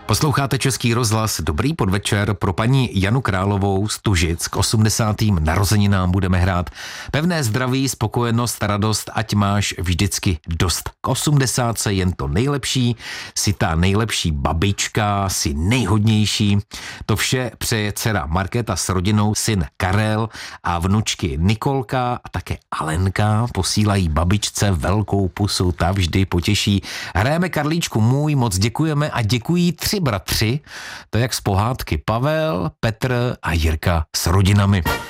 Posloucháte Český rozhlas, dobrý podvečer. Pro paní Janu Královou z Tužic k 80. narozeninám budeme hrát Pevné zdraví, spokojenost, radost, ať máš vždycky dost. K 80. jen to nejlepší, si ta nejlepší babička, si nejhodnější. To vše přeje dcera Markéta s rodinou, syn Karel a vnučky Nikolka a také Alenka. Posílají babičce velkou pusu, ta vždy potěší. Hrajeme Karlíčku můj, moc děkujeme a děkují 3 bratři, to je jak z pohádky, Pavel, Petr a Jirka s rodinami.